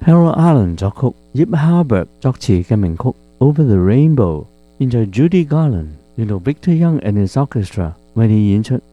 Harold Arlen 作曲，葉孝伯作詞嘅名曲《Over the Rainbow》，現在 Judy Garland 令到 Victor Young and his orchestra 為你演出。